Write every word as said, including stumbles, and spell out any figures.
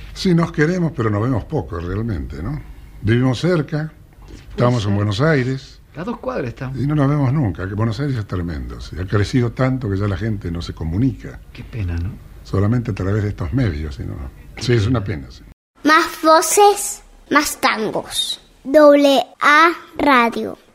Sí, nos queremos, pero nos vemos poco realmente, ¿no? Vivimos cerca, estamos en Buenos Aires. A dos cuadras estamos. Y no nos vemos nunca, que Buenos Aires es tremendo, ¿sí? Ha crecido tanto que ya la gente no se comunica. Qué pena, ¿no? Solamente a través de estos medios, ¿sí? ¿No? Sí, es una pena, sí. Más voces, más tangos. Doble A Radio.